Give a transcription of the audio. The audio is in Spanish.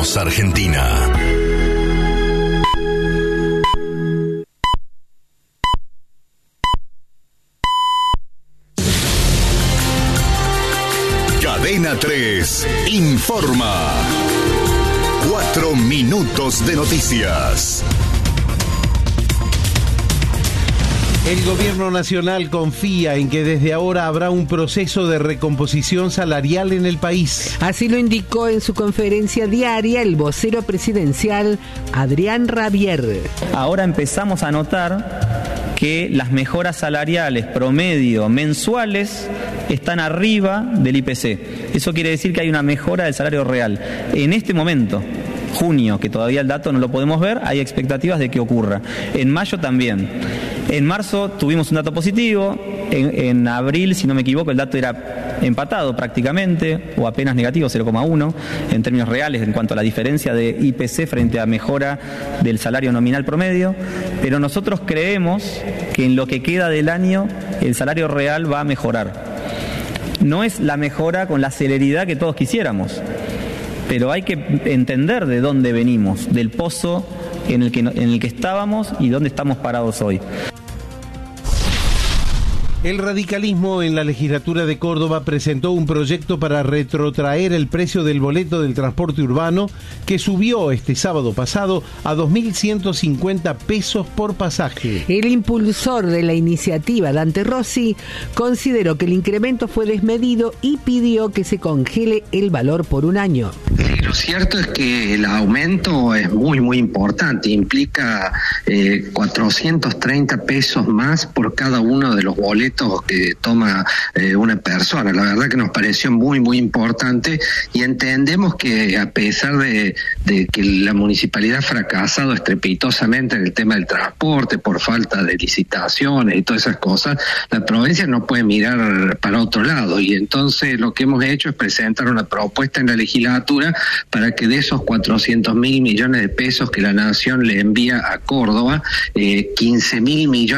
Somos Argentina. Cadena 3 informa. 4 minutos de noticias. El gobierno nacional confía en que desde ahora habrá un proceso de recomposición salarial en el país. Así lo indicó en su conferencia diaria el vocero presidencial Adrián Rabier. Ahora empezamos a notar que las mejoras salariales promedio mensuales están arriba del IPC. Eso quiere decir que hay una mejora del salario real. En este momento, junio, que todavía el dato no lo podemos ver, hay expectativas de que ocurra. En mayo también. En marzo tuvimos un dato positivo, en abril, si no me equivoco, el dato era empatado prácticamente, o apenas negativo, 0,1, en términos reales en cuanto a la diferencia de IPC frente a mejora del salario nominal promedio, pero nosotros creemos que en lo que queda del año el salario real va a mejorar. No es la mejora con la celeridad que todos quisiéramos, pero hay que entender de dónde venimos, del pozo en el que estábamos y dónde estamos parados hoy. El radicalismo en la legislatura de Córdoba presentó un proyecto para retrotraer el precio del boleto del transporte urbano, que subió este sábado pasado a 2.150 pesos por pasaje. El impulsor de la iniciativa, Dante Rossi, consideró que el incremento fue desmedido y pidió que se congele el valor por un año. Sí, lo cierto es que el aumento es muy importante, implica 430 pesos más por cada uno de los boletos que toma una persona. La verdad que nos pareció muy importante y entendemos que a pesar de que la municipalidad ha fracasado estrepitosamente en el tema del transporte por falta de licitaciones y todas esas cosas, la provincia no puede mirar para otro lado, y entonces lo que hemos hecho es presentar una propuesta en la legislatura para que de esos 400.000 millones de pesos que la nación le envía a Córdoba, 15.000 millones